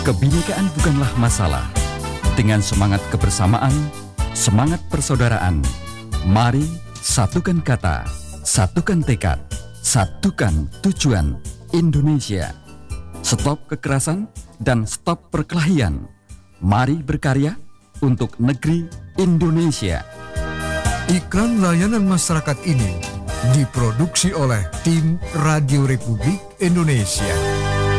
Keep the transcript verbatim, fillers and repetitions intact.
Kebinekaan bukanlah masalah. Dengan semangat kebersamaan, semangat persaudaraan, mari satukan kata, satukan tekad, satukan tujuan Indonesia. Stop kekerasan dan stop perkelahian. Mari berkarya untuk negeri Indonesia. Iklan layanan masyarakat ini diproduksi oleh tim Radio Republik Indonesia.